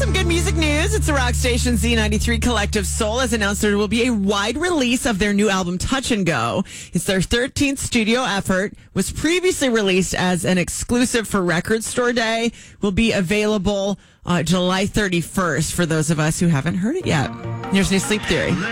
some good music news. It's the rock station Z93 Collective Soul has announced there will be a wide release of their new album, Touch and Go. It's their 13th studio effort, was previously released as an exclusive for Record Store Day, will be available July 31st for those of us who haven't heard it yet. Here's New Sleep Theory.